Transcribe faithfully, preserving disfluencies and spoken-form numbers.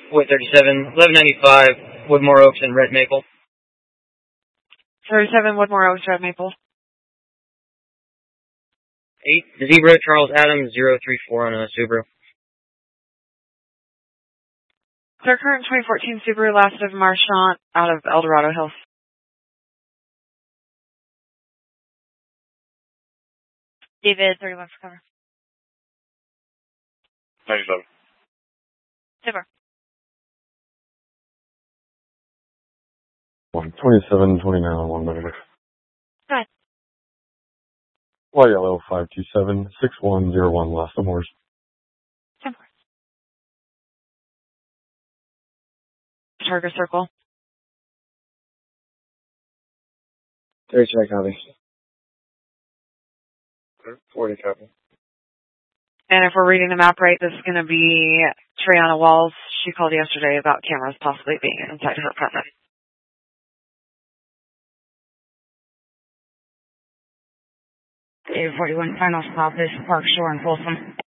Wait, thirty-seven, eleven ninety-five, Woodmore Oaks and Red Maple. thirty-seven, Woodmore Oaks, Red Maple. eight, Zebra, Charles Adams, zero three four on a Subaru. Their current twenty fourteen Subaru last of Marchant out of El Dorado Hills. David, thirty-one for cover. ninety-seven. Super. One twenty-seven, twenty-nine on one number. Go ahead. Y yellow five two seven six one zero one last of Moors. ten four. Target circle. thirty-three copy. forty copy. And if we're reading the map right, this is going to be Triana Walls. She called yesterday about cameras possibly being inside her apartment. eight forty-one, final stop is Park Shore in Folsom.